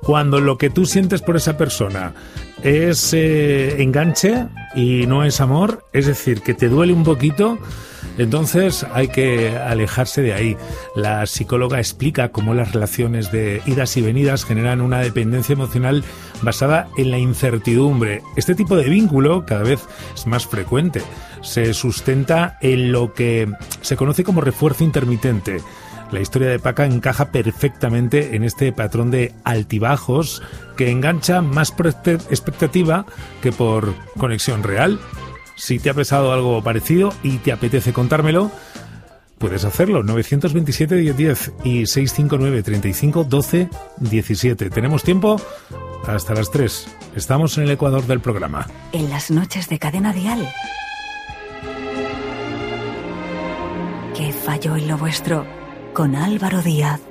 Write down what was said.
Cuando lo que tú sientes por esa persona es enganche y no es amor, es decir, que te duele un poquito, entonces hay que alejarse de ahí. La psicóloga explica cómo las relaciones de idas y venidas generan una dependencia emocional basada en la incertidumbre. Este tipo de vínculo cada vez es más frecuente. Se sustenta en lo que se conoce como refuerzo intermitente. La historia de Paca encaja perfectamente en este patrón de altibajos que engancha más por expectativa que por conexión real. Si te ha pasado algo parecido y te apetece contármelo, puedes hacerlo. 927 1010 y 659 35 12 17. Tenemos tiempo hasta las 3. Estamos en el ecuador del programa. En las noches de Cadena Dial. ¿Qué falló en lo vuestro? Con Álvaro Díaz.